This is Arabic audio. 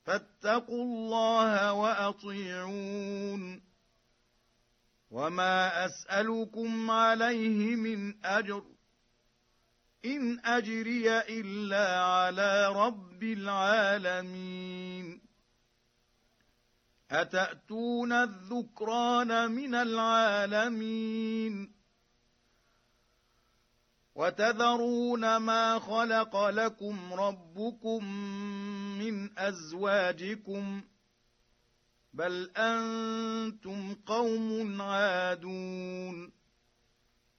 فاتقوا الله وأطيعون. وما أسألكم عليه من أجر، إن أجري إلا على رب العالمين. أتأتون الذكران من العالمين وتذرون ما خلق لكم ربكم من أزواجكم، بل أنتم قوم عادون.